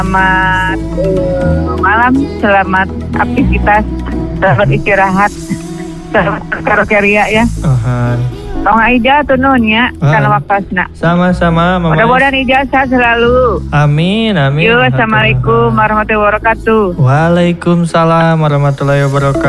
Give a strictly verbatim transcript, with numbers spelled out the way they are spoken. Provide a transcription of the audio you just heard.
Selamat uh, malam, selamat aktivitas, selamat istirahat, selamat berkarya ya. Ahan. Tong Aija tuh nun ya, kana waktasna. Sama-sama Mama. Mudah-mudahan ijazah selalu. Amin, amin. Yo, assalamualaikum warahmatullahi wabarakatuh. Waalaikumsalam warahmatullahi wabarakatuh.